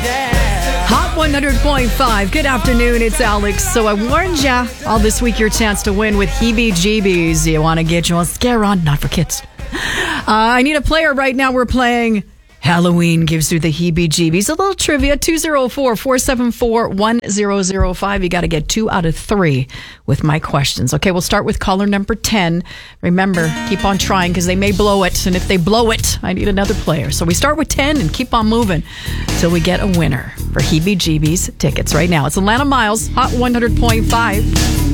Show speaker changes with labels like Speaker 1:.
Speaker 1: Hot 100.5. Good afternoon. It's Alex. So I warned ya all this week your chance to win with heebie-jeebies. You want to get your scare on? Not for kids. I need a player right now. We're playing Halloween Gives You the Heebie-Jeebies. A little trivia, 204-474-1005. You got to get 2 out of 3 with my questions. Okay, we'll start with caller number 10. Remember, keep on trying because they may blow it. And if they blow it, I need another player. So we start with 10 and keep on moving till we get a winner for Heebie-Jeebies tickets right now. It's Atlanta Miles, Hot 100.5.